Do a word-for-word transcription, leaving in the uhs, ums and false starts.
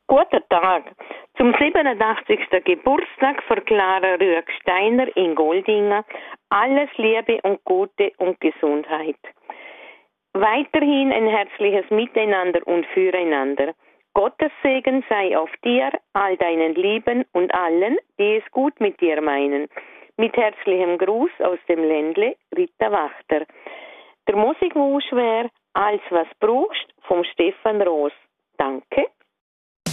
Guten Tag. Zum siebenundachtzigsten Geburtstag von Clara Rüegg-Steiner in Goldingen alles Liebe und Gute und Gesundheit. Weiterhin ein herzliches Miteinander und Füreinander. Gottes Segen sei auf dir, all deinen Lieben und allen, die es gut mit dir meinen. Mit herzlichem Gruß aus dem Ländle, Rita Wachter. Der Musikwunsch wäre Alles was brauchst vom Stefan Roos. Danke.